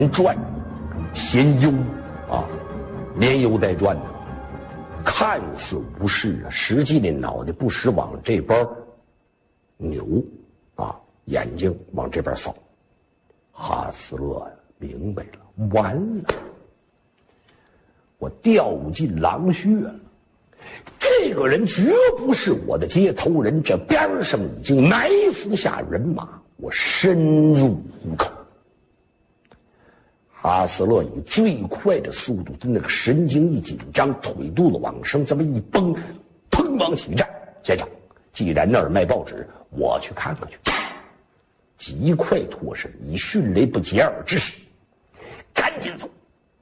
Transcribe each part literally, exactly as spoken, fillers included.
转，闲悠啊，连悠带转的，看似无事啊，实际的脑袋不时往这边扭啊，眼睛往这边扫。哈斯勒明白了，完了，我掉进狼穴了。这个人绝不是我的接头人，这边上已经埋伏下人马，我深入虎口。哈斯勒以最快的速度，他那个神经一紧张，腿肚子往上这么一绷，砰往起站。先生，既然那儿卖报纸，我去看看去。极快脱身，以迅雷不及掩耳之势，赶紧走。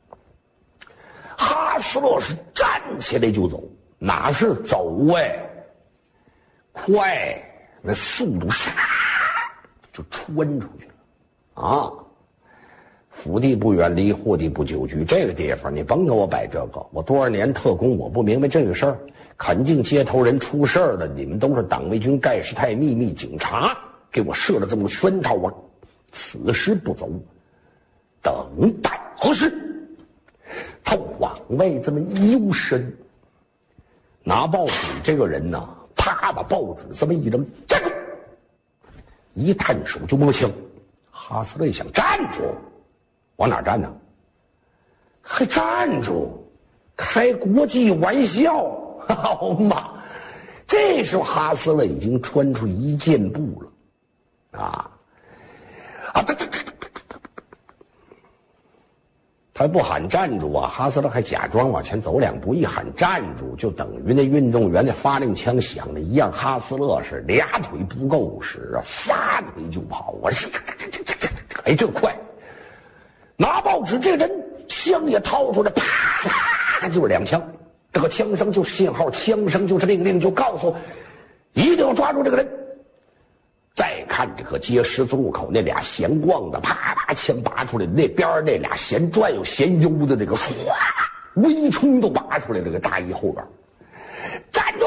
哈斯勒是站起来就走，哪是走哎，快，那速度唰就穿出去了啊！福地不远离，祸地不久居。这个地方你甭给我摆这个，我多少年特工，我不明白这个事儿。肯定接头人出事儿了，你们都是党卫军盖世太秘密警察，给我设了这么个圈套啊！此时不走，等待何时？他往外这么一幽身，拿报纸这个人呢，啪把报纸这么一扔，站住！一探手就摸枪。哈斯勒一想，站住！往哪站呢？还站住？开国际玩笑？好嘛！这时候哈斯勒已经穿出一箭步了，啊啊！他他他他不喊站住啊！哈斯勒还假装往前走两步，一喊站住，就等于那运动员的发令枪响的一样。哈斯勒是俩腿不够使啊，撒腿就跑啊！这这这这这这，哎，这快！拿报纸，这人枪也掏出来，啪啪就是两枪。这个枪声就是信号，枪声就是命令，就告诉一定要抓住这个人。再看这个街十字路口那俩闲逛的，啪啪枪拔出来，那边那俩闲转悠闲悠的那个唰微冲都拔出来，这个大衣后边站住！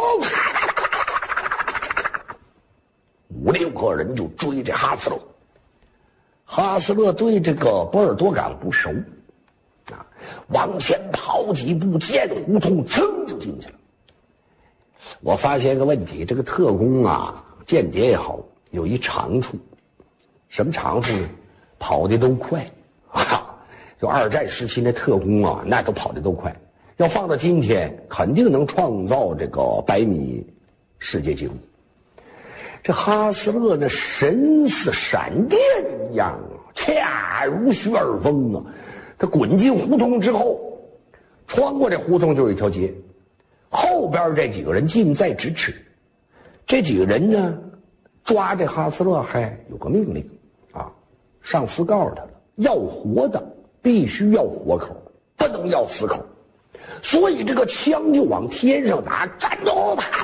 五六个人就追这哈斯勒。哈斯勒对这个波尔多港不熟啊，往前跑几步，见胡同噌就进去了。我发现一个问题，这个特工啊，间谍也好，有一长处，什么长处呢？跑得都快啊！就二战时期那特工啊，那都跑得都快。要放到今天，肯定能创造这个百米世界纪录。这哈斯勒那神似闪电一样啊，恰如旋风啊！他滚进胡同之后，穿过这胡同就是一条街，后边这几个人近在咫尺。这几个人呢，抓这哈斯勒还有个命令啊，上司告诉他了，要活的必须要活口，不能要死口。所以这个枪就往天上打，站住！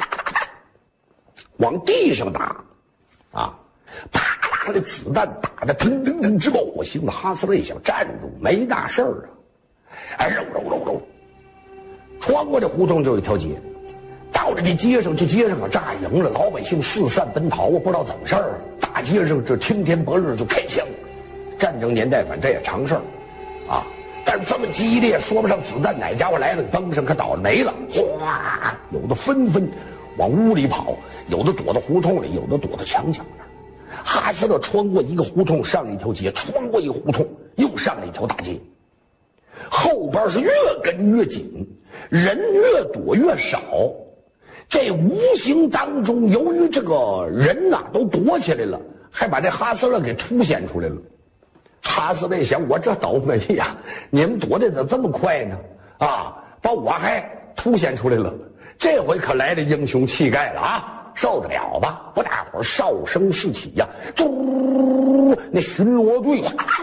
往地上打，啊，啪啦的子弹打得腾腾腾直冒火星子。哈斯勒一想，站住，没大事儿啊！哎，揉揉揉揉，穿过这胡同就有一条街，到了这街上，这街上啊炸营了，老百姓四散奔逃，我不知道怎么事儿啊。大街上这青天白日就开枪，战争年代反正这也常事儿，啊，但是这么激烈，说不上子弹哪家伙来了，崩上可倒了没了，哗，有的纷纷往屋里跑，有的躲到胡同里，有的躲到墙角那儿。哈斯勒穿过一个胡同，上了一条街，穿过一个胡同，又上了一条大街。后边是越跟越紧，人越躲越少。这无形当中，由于这个人呐、啊、都躲起来了，还把这哈斯勒给凸显出来了。哈斯勒想，我这倒霉呀，你们躲得怎么这么快呢？啊，把我还凸显出来了。这回可来了英雄气概了啊！受得了吧？不大会儿哨声四起呀，嘟，那巡逻队，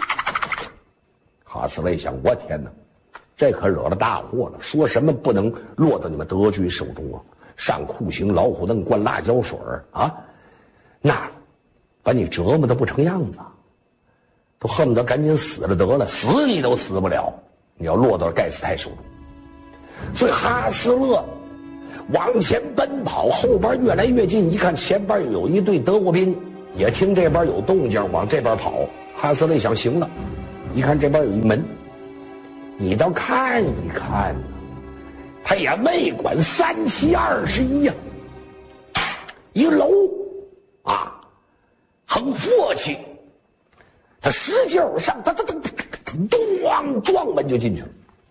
哈斯勒想，我天哪，这可惹了大祸了！说什么不能落到你们德军手中啊？上酷刑、老虎凳、灌辣椒水啊，那把你折磨得不成样子，都恨不得赶紧死了得了，死你都死不了，你要落到盖斯泰手中。所以哈斯勒往前奔跑，后边越来越近，一看前边有一队德国兵，也听这边有动静，往这边跑。哈斯勒想，行了， 一看这边有一门，你倒看一看，他也没管三七二十一呀，一个楼啊，很阔气，他使劲上，他他他他咣撞门就进去了。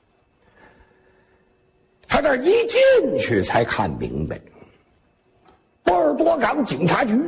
他这一进去才看明白，波尔多港警察局。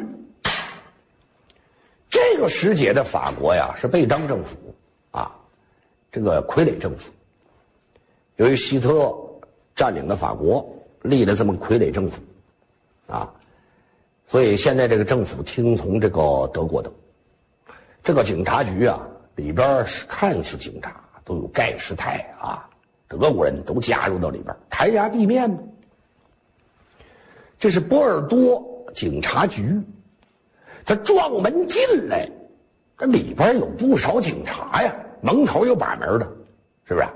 这个时节的法国呀，是贝当政府啊，这个傀儡政府。由于希特勒占领了法国，立了这么傀儡政府啊，所以现在这个政府听从这个德国的。这个警察局啊，里边是看似警察，都有盖世太啊，德国人都加入到里边，台衙地面嘛。这是波尔多警察局。他撞门进来，这里边有不少警察呀，门口有把门的，是不是？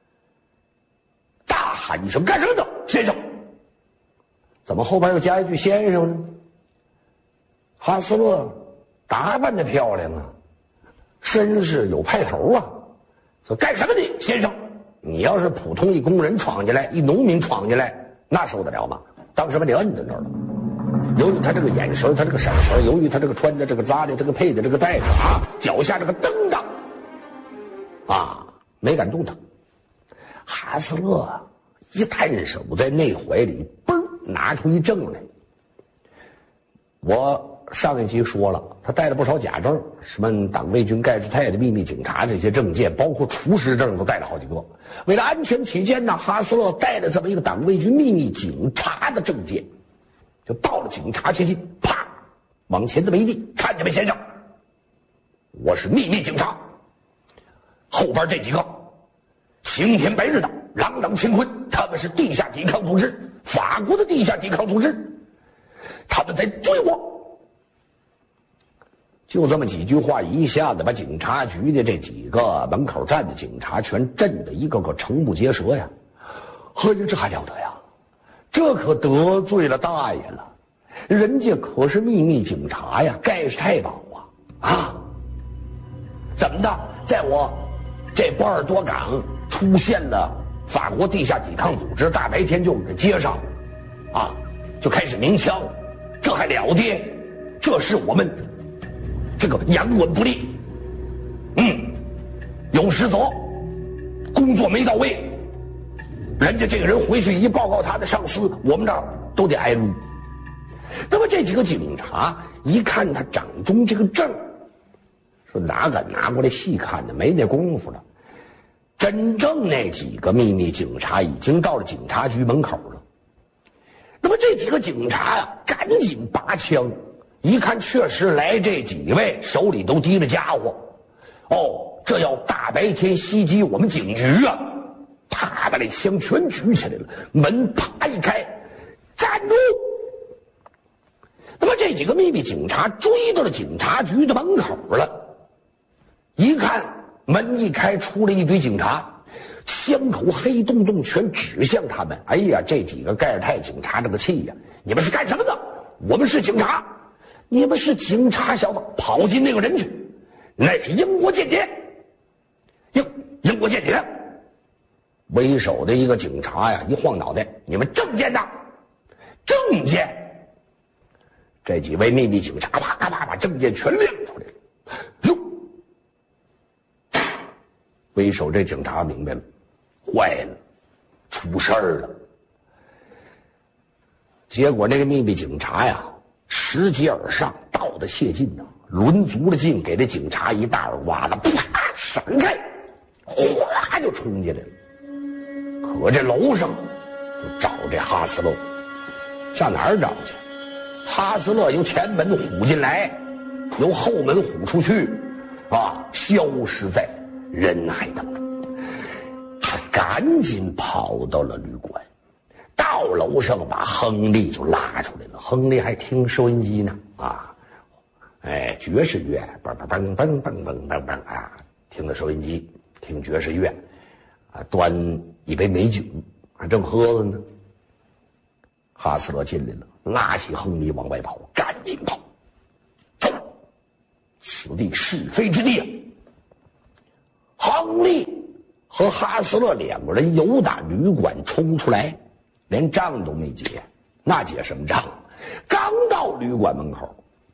大喊一声：“干什么的，先生？”怎么后边又加一句“先生”呢？哈斯勒打扮的漂亮啊，绅士有派头啊，说：“干什么的，先生？”你要是普通一工人闯进来，一农民闯进来，那受得了吗？当时把你摁在那儿了。由于他这个眼神，他这个闪神，由于他这个穿的这个扎的这个配的这个带子啊，脚下这个蹬的啊，没敢动他。哈斯勒一探手在内怀里，嘣拿出一证来。我上一集说了，他带了不少假证，什么党卫军盖世太的秘密警察这些证件，包括厨师证都带了好几个。为了安全起见呢，哈斯勒带了这么一个党卫军秘密警察的证件。就到了警察接近，啪，往前这么一立，看见没，先生？我是秘密警察。后边这几个晴天白日的朗朗乾坤，他们是地下抵抗组织，法国的地下抵抗组织，他们在追我。就这么几句话，一下子把警察局的这几个门口站的警察全震得一个个瞠目结舌呀！哎呀，这还了得呀！这可得罪了大爷了，人家可是秘密警察呀，盖世太保啊！啊，怎么的，在我这波尔多港出现了法国地下抵抗组织，大白天就给接上，啊，就开始鸣枪，这还了得？这是我们这个阳稳不利，嗯，有失责，工作没到位。人家这个人回去一报告他的上司，我们这儿都得挨撸。那么这几个警察一看他掌中这个证，说哪敢拿过来细看呢？没那功夫了。真正那几个秘密警察已经到了警察局门口了。那么这几个警察呀、啊，赶紧拔枪，一看确实来这几位，手里都提着家伙。哦，这要大白天袭击我们警局啊！啪，把那枪全举起来了，门啪一开，站住！那么这几个秘密警察追到了警察局的门口了，一看门一开，出来一堆警察，枪口黑洞洞，全指向他们。哎呀，这几个盖尔泰警察这个气呀！你们是干什么的？我们是警察。你们是警察，小子，跑进那个人去，那是英国间谍。英英国间谍。为首的一个警察呀，一晃脑袋：“你们证件呢？证件！”这几位秘密警察啪啪啪把证件全亮出来了。哟，为首这警察明白了，坏了，出事儿了。结果那个秘密警察呀，持节而上，道的谢劲呐，抡足了劲，给这警察一大耳刮子，啪，闪开，哗就冲进来了。可这楼上就找这哈斯勒，上哪儿找去？哈斯勒由前门虎进来，由后门虎出去，啊，消失在人海当中。他赶紧跑到了旅馆，到楼上把亨利就拉出来了。亨利还听收音机呢，啊，哎，爵士乐，嘣嘣嘣嘣嘣嘣嘣嘣啊，听着收音机，听爵士乐，啊，端一杯美酒，还正喝着呢。哈斯勒进来了，拉起亨利往外跑，赶紧跑，走，此地是非之地啊！ 亨利和哈斯勒两个人由打旅馆冲出来，连仗都没结，那结什么仗？刚到旅馆门口，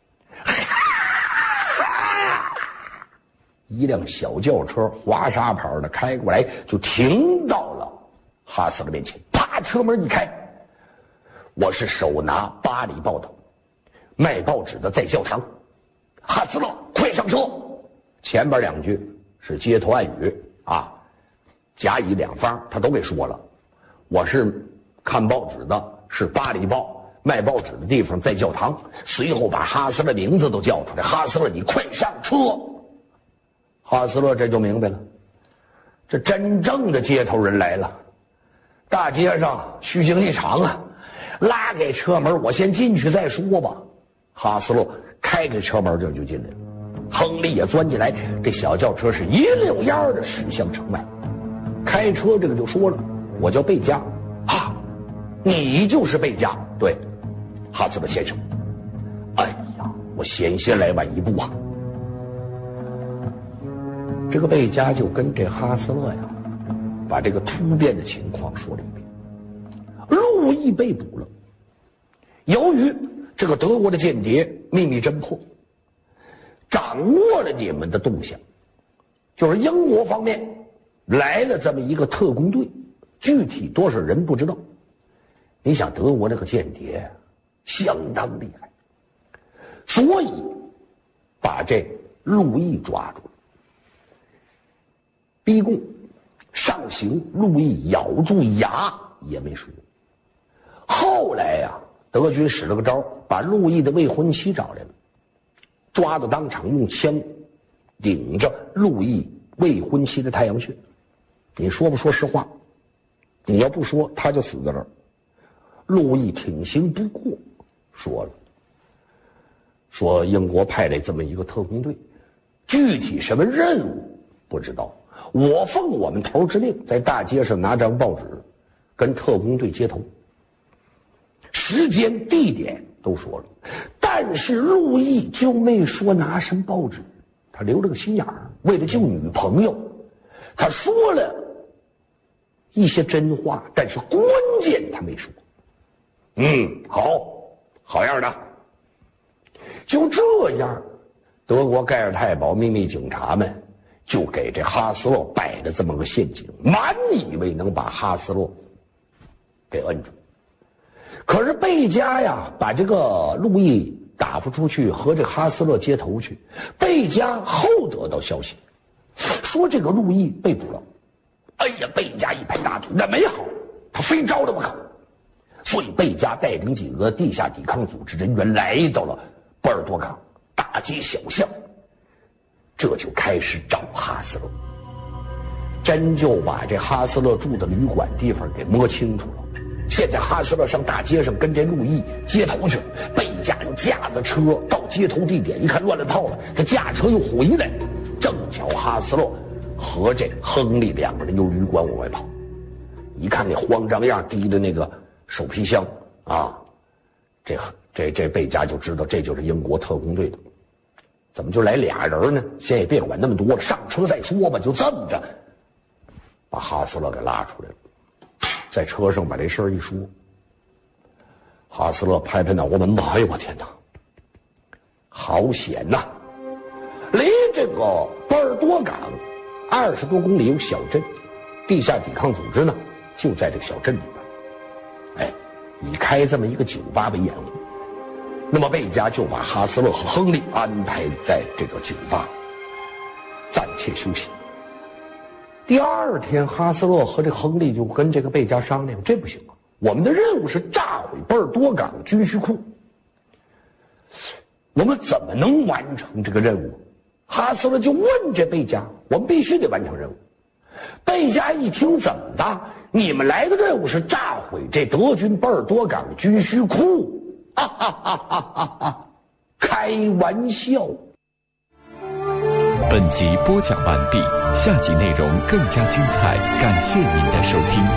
一辆小轿车华沙牌的开过来，就停到了哈斯勒面前。啪，车门一开，我是手拿巴黎报的，卖报纸的在教堂。哈斯勒，快上车！前边两句是街头暗语啊，甲乙两方他都给说了。我是看报纸的，是巴黎报，卖报纸的地方在教堂。随后把哈斯勒名字都叫出来。哈斯勒，你快上车！哈斯勒这就明白了，这真正的街头人来了。大街上虚惊一场啊！拉开车门，我先进去再说吧。哈斯勒开开车门，这就进来了。亨利也钻进来，这小轿车是一溜烟的驶向城外。开车这个就说了：“我叫贝加。”啊，你就是贝加？对，哈斯勒先生。哎呀，我险些来晚一步啊！这个贝加就跟这哈斯勒呀，把这个突变的情况说了一遍。路易被捕了，由于这个德国的间谍秘密侦破，掌握了你们的动向，就是英国方面来了这么一个特工队，具体多少人不知道。你想德国那个间谍相当厉害，所以把这路易抓住了，逼供上刑，路易咬住牙也没说。后来呀、啊，德军使了个招，把路易的未婚妻找来了，抓到当场，用枪顶着路易未婚妻的太阳穴。你说不说实话？你要不说，他就死在这儿。路易挺刑不过，说了，说英国派来这么一个特工队，具体什么任务不知道。我奉我们头之令，在大街上拿张报纸，跟特工队接头，时间、地点都说了，但是路易就没说拿什么报纸，他留了个心眼儿，为了救女朋友，他说了一些真话，但是关键他没说。嗯，好，好样的。就这样，德国盖尔太保秘密警察们就给这哈斯勒摆了这么个陷阱，满以为能把哈斯勒给摁住。可是贝加呀，把这个路易打发出去，和这哈斯勒接头去。贝加后得到消息，说这个路易被捕了。哎呀，贝加一拍大腿，那没好，他非招了不可。所以贝加带领几个地下抵抗组织人员来到了波尔多港，大街小巷，这就开始找哈斯勒。真就把这哈斯勒住的旅馆地方给摸清楚了。现在哈斯勒上大街上跟这路易接头去，贝加又驾着车到接头地点，一看乱了套了，他驾车又回来，正巧哈斯勒和这亨利两个人由旅馆往外跑，一看那慌张样，提着那个手皮箱啊，这这这贝加就知道这就是英国特工队的。怎么就来俩人呢？先也别管那么多了，上车再说吧。就这么着，把哈斯勒给拉出来了，在车上把这事儿一说。哈斯勒拍拍脑门子，哎呦我天哪，好险呐！离这个波尔多港二十多公里有小镇，地下抵抗组织呢就在这个小镇里边。哎，以开这么一个酒吧为掩护，那么贝加就把哈斯勒和亨利安排在这个酒吧暂且休息。第二天，哈斯勒和这亨利就跟这个贝加商量，这不行啊，我们的任务是炸毁波尔多港军需库，我们怎么能完成这个任务？哈斯勒就问这贝加，我们必须得完成任务。贝加一听，怎么的？你们来的任务是炸毁这德军波尔多港军需库？哈哈哈哈哈哈！开玩笑。 本集播讲完毕，下集内容更加精彩，感谢您的收听。